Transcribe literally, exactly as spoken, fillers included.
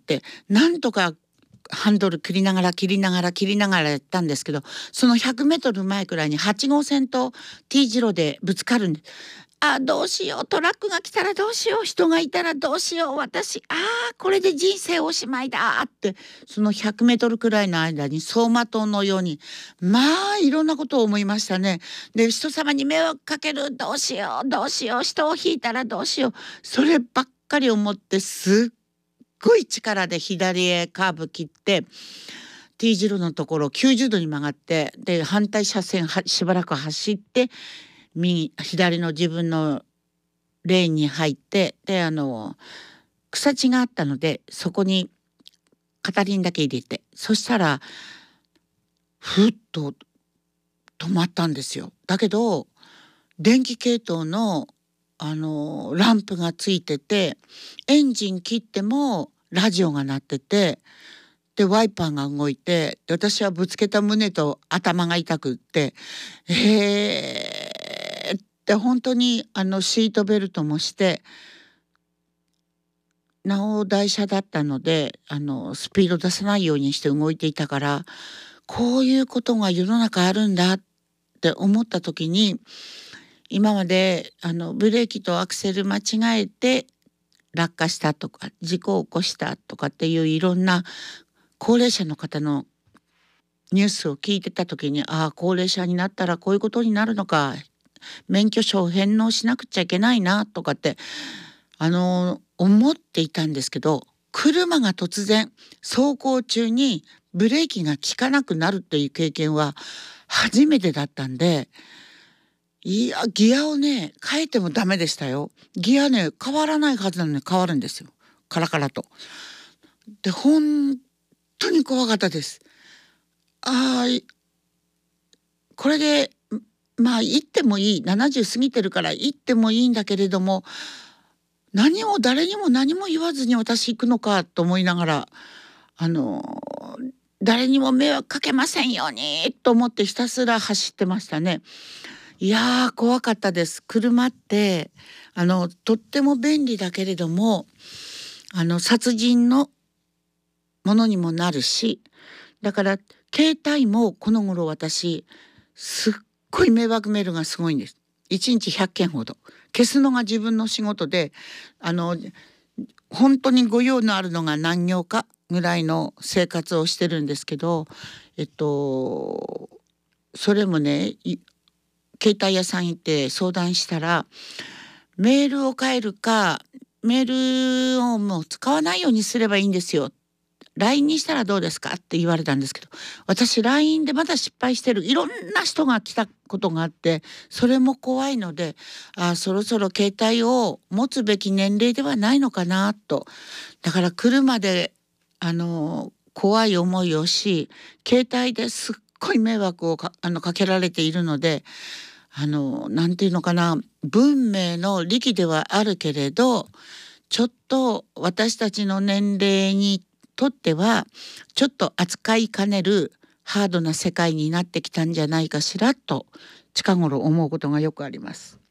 ってなんとかハンドル切りながら切りながら切りながらやったんですけど、そのひゃくメートル前くらいにはち号線と T 字路でぶつかるんです。あ、どうしよう、トラックが来たらどうしよう、人がいたらどうしよう、私あーこれで人生おしまいだって、そのひゃくメートルくらいの間に走馬灯のようにまあいろんなことを思いましたね。で、人様に迷惑かける、どうしようどうしよう、人を引いたらどうしよう、そればっかり思って、すっごい力で左へカーブ切って T 字路のところきゅうじゅうどに曲がって、で反対車線はしばらく走って右左の自分のレーンに入って、であの草地があったのでそこに片輪だけ入れて、そしたらふっと止まったんですよ。だけど電気系統のあのランプがついてて、エンジン切ってもラジオが鳴ってて、でワイパーが動いて、で私はぶつけた胸と頭が痛くって、えーって本当にあのシートベルトもして、なお台車だったのであのスピード出さないようにして動いていたから、こういうことが世の中あるんだって思った時に、今まであのブレーキとアクセル間違えて落下したとか事故を起こしたとかっていういろんな高齢者の方のニュースを聞いてた時に、ああ高齢者になったらこういうことになるのか、免許証を返納しなくちゃいけないなとかってあの思っていたんですけど、車が突然走行中にブレーキが効かなくなるっていう経験は初めてだったんで、いやギアをね変えてもダメでしたよ。ギアね変わらないはずなのに変わるんですよ、カラカラと。で本当に怖かったです。ああこれでまあ行ってもいい、ななじゅう過ぎてるから行ってもいいんだけれども、何も誰にも何も言わずに私行くのかと思いながら、あの誰にも迷惑かけませんようにと思ってひたすら走ってましたね。いやー怖かったです。車ってあのとっても便利だけれども、あの殺人のものにもなるし、だから携帯もこの頃私すっごい迷惑メールがすごいんです。いちにちひゃっけんほど消すのが自分の仕事で、あの本当にご用のあるのが何行かぐらいの生活をしてるんですけど、えっとそれもね携帯屋さん行って相談したら、メールを変えるかメールをもう使わないようにすればいいんですよ、ライン にしたらどうですかって言われたんですけど、私 ライン でまだ失敗してる、いろんな人が来たことがあって、それも怖いので、あそろそろ携帯を持つべき年齢ではないのかなと。だから車であの怖い思いをし、携帯ですっごい迷惑をかあのかけられているので、あのなんていうのかな、文明の利器ではあるけれど、ちょっと私たちの年齢にとってはちょっと扱いかねるハードな世界になってきたんじゃないかしらと近頃思うことがよくあります。